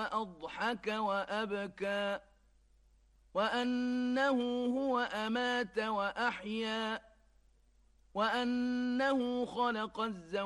وأضحك وأبكى وأنه هو أمات وأحيا وأنه خلق الزوجين